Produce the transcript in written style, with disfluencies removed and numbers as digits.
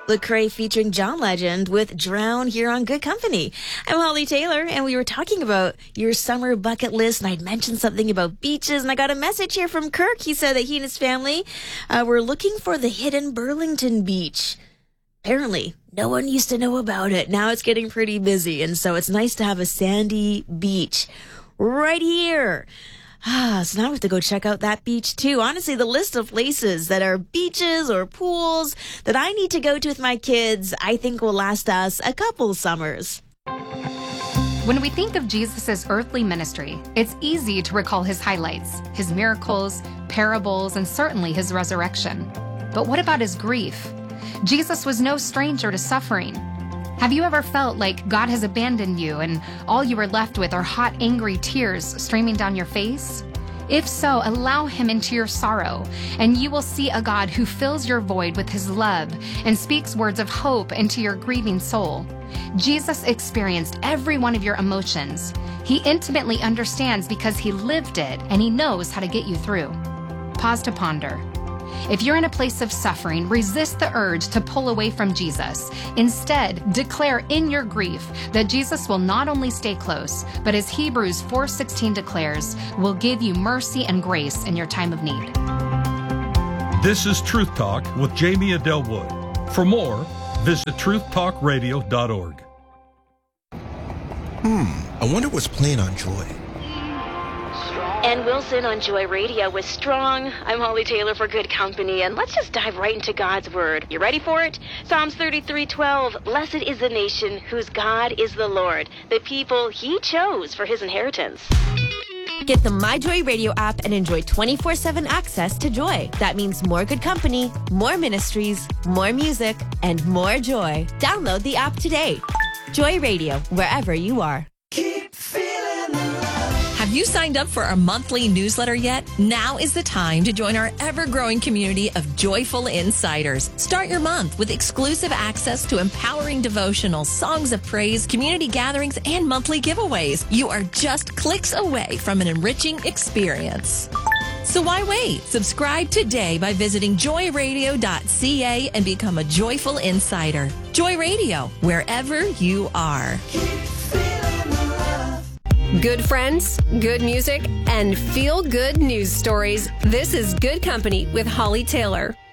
Lecrae featuring John Legend with Drown here on Good Company. I'm Holly Taylor, and we were talking about your summer bucket list, and I'd mentioned something about beaches, and I got a message here from Kirk. He said that he and his family were looking for the hidden Burlington Beach. Apparently, no one used to know about it. Now it's getting pretty busy, and so it's nice to have a sandy beach right here. So now we have to go check out that beach too. Honestly, the list of places that are beaches or pools that I need to go to with my kids, I think will last us a couple summers. When we think of Jesus' earthly ministry, it's easy to recall his highlights, his miracles, parables, and certainly his resurrection. But what about his grief? Jesus was no stranger to suffering. Have you ever felt like God has abandoned you and all you are left with are hot, angry tears streaming down your face? If so, allow him into your sorrow, and you will see a God who fills your void with his love and speaks words of hope into your grieving soul. Jesus experienced every one of your emotions. He intimately understands because he lived it, and he knows how to get you through. Pause to ponder. If you're in a place of suffering, resist the urge to pull away from Jesus. Instead, declare in your grief that Jesus will not only stay close, but as Hebrews 4:16 declares, will give you mercy and grace in your time of need. This is Truth Talk with Jamie Adelwood. For more, visit truthtalkradio.org. I wonder what's playing on Joy. And Wilson on Joy Radio with Strong. I'm Holly Taylor for Good Company, and let's just dive right into God's Word. You ready for it? Psalms 33:12. Blessed is the nation whose God is the Lord, the people he chose for his inheritance. Get the My Joy Radio app and enjoy 24/7 access to Joy. That means more Good Company, more ministries, more music, and more joy. Download the app today. Joy Radio, wherever you are. Have you signed up for our monthly newsletter yet? Now is the time to join our ever-growing community of joyful insiders. Start your month with exclusive access to empowering devotionals, songs of praise, community gatherings, and monthly giveaways. You are just clicks away from an enriching experience. So why wait? Subscribe today by visiting joyradio.ca and become a joyful insider. Joy Radio, wherever you are. Good friends, good music, and feel-good news stories. This is Good Company with Holly Taylor.